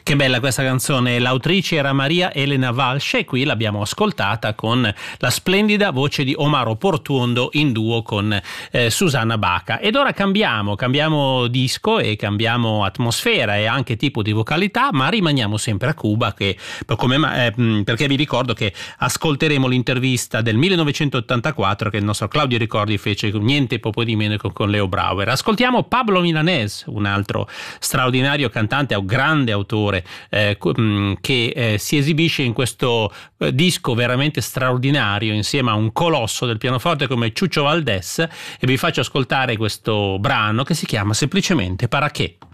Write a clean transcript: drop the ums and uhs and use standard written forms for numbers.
Che bella questa canzone, l'autrice era Maria Elena Walsh e qui l'abbiamo ascoltata con la splendida voce di Omaro Portuondo in duo con Susanna Baca. Ed ora cambiamo disco e cambiamo atmosfera e anche tipo di vocalità, ma rimaniamo sempre a Cuba perché vi ricordo che ascolteremo l'intervista del 1984 che il nostro Claudio Ricordi fece niente poco di meno con Leo Brauer. Ascoltiamo Pablo Milanés, un altro straordinario cantante, un grande autore che si esibisce in questo disco veramente straordinario insieme a un colosso del pianoforte come Chucho Valdés, e vi faccio ascoltare questo brano che si chiama semplicemente Para qué.